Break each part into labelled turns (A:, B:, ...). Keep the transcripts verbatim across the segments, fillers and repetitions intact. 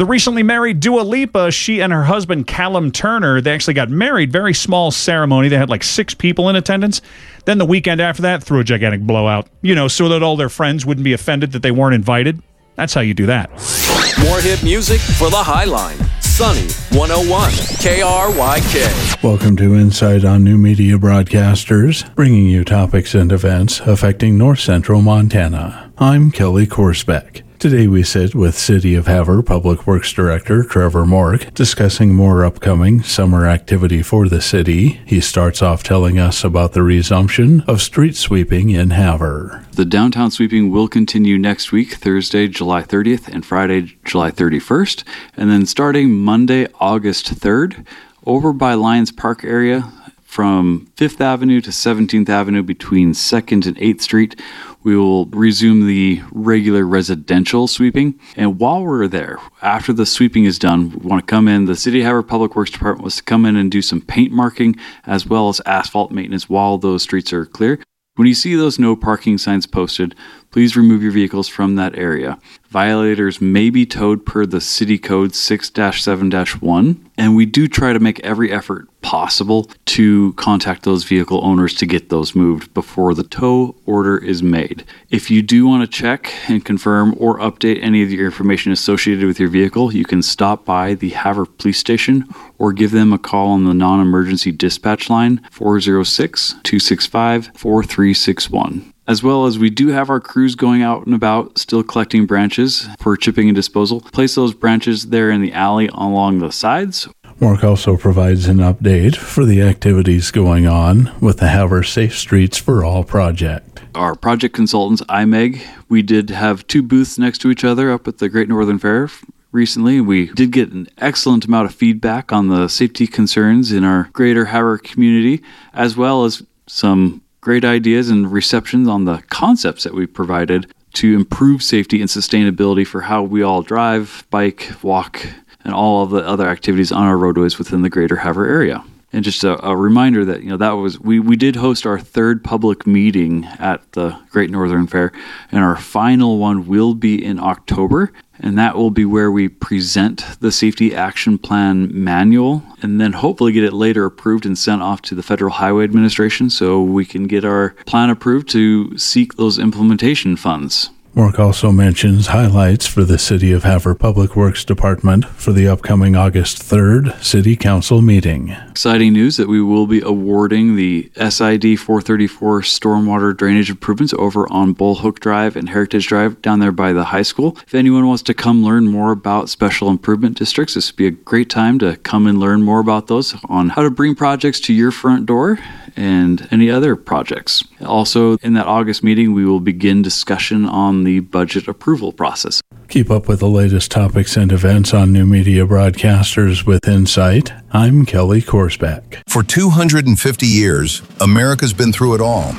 A: The recently married Dua Lipa, she and her husband Callum Turner, they actually got married. Very small ceremony. They had like six people in attendance. Then the weekend after that, threw a gigantic blowout. You know, so that all their friends wouldn't be offended that they weren't invited. That's how you do that.
B: More hit music for the Highline. Sunny one oh one K R Y K.
C: Welcome to Insight on New Media Broadcasters, bringing you topics and events affecting north central Montana. I'm Kelly Korsbeck. Today we sit with City of Havre Public Works Director Trevor Mork, discussing more upcoming summer activity for the city. He starts off telling us about the resumption of street sweeping in Havre.
D: The downtown sweeping will continue next week, Thursday, July thirtieth, and Friday, July thirty-first. And then starting Monday, August third, over by Lions Park area, from fifth Avenue to seventeenth Avenue between second and eighth Street, we will resume the regular residential sweeping. And while we're there, after the sweeping is done, we want to come in. The City of Havre Public Works Department wants to come in and do some paint marking as well as asphalt maintenance while those streets are clear. When you see those no parking signs posted, please remove your vehicles from that area. Violators may be towed per the City Code six dash seven dash one, and we do try to make every effort possible to contact those vehicle owners to get those moved before the tow order is made. If you do want to check and confirm or update any of your information associated with your vehicle, you can stop by the Havre Police Station or give them a call on the non-emergency dispatch line four oh six, two six five, four three six one. As well as we do have our crews going out and about, still collecting branches for chipping and disposal. Place those branches there in the alley along the sides.
C: Mork also provides an update for the activities going on with the Havre Safe Streets for All project.
D: Our project consultants, I M E G, we did have two booths next to each other up at the Great Northern Fair recently. We did get an excellent amount of feedback on the safety concerns in our greater Havre community, as well as some great ideas and receptions on the concepts that we provided to improve safety and sustainability for how we all drive, bike, walk, and all of the other activities on our roadways within the greater Havre area. And just a, a reminder that, you know, that was, we, we did host our third public meeting at the Great Northern Fair, and our final one will be in October, and that will be where we present the Safety Action Plan Manual, and then hopefully get it later approved and sent off to the Federal Highway Administration so we can get our plan approved to seek those implementation funds.
C: Mork also mentions highlights for the City of Havre Public Works Department for the upcoming August third City Council meeting.
D: Exciting news that we will be awarding the S I D four thirty-four stormwater drainage improvements over on Bullhook Drive and Heritage Drive down there by the high school. If anyone wants to come learn more about special improvement districts, this would be a great time to come and learn more about those, on how to bring projects to your front door and any other projects. Also, in that August meeting, we will begin discussion on the budget approval process.
C: Keep up with the latest topics and events on New Media Broadcasters with Insight. I'm Kelly Korsbeck.
E: For two hundred fifty years, America's been through it all.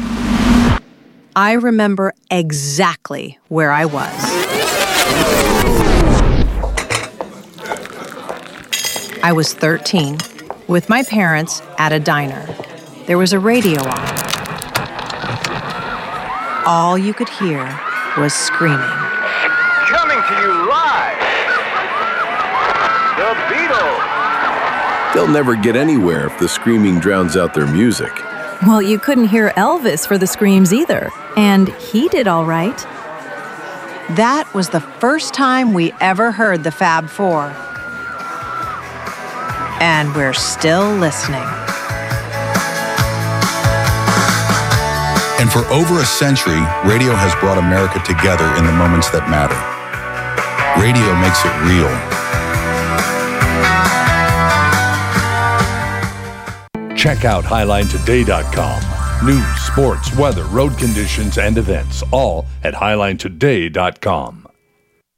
F: I remember exactly where I was. I was thirteen, with my parents at a diner. There was a radio on. All you could hear was screaming.
G: Coming to you live, the Beatles.
H: They'll never get anywhere if the screaming drowns out their music.
I: Well, you couldn't hear Elvis for the screams either, and he did all right.
F: That was the first time we ever heard the Fab Four. And we're still listening.
E: And for over a century, radio has brought America together in the moments that matter. Radio makes it real.
J: Check out Highline Today dot com. News, sports, weather, road conditions, and events, all at Highline Today dot com.